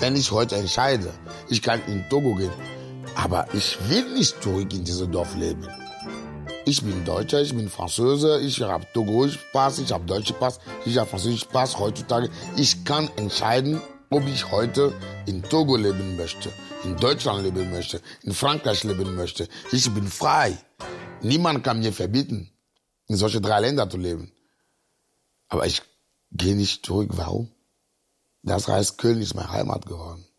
wenn ich heute entscheide, ich kann in Togo gehen, aber ich will nicht zurück in dieses Dorf leben. Ich bin Deutscher, ich bin Franzose, ich habe togoischen Pass, ich habe deutschen Pass, ich habe französischen Pass heutzutage. Ich kann entscheiden, ob ich heute in Togo leben möchte, in Deutschland leben möchte, in Frankreich leben möchte. Ich bin frei. Niemand kann mir verbieten, in solche 3 Länder zu leben. Aber ich gehe nicht zurück. Warum? Das heißt, Köln ist meine Heimat geworden.